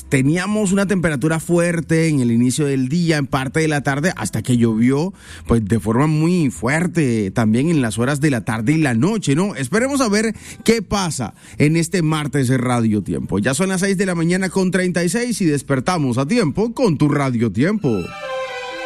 teníamos una temperatura fuerte en el inicio del día, en parte de la tarde, hasta que llovió, pues de forma muy fuerte también en las horas de la tarde y la noche, ¿no? Esperemos a ver qué pasa en este martes de Radio Tiempo. Ya son las 6 de la mañana con 36 y despertamos a tiempo con tu Radio Tiempo.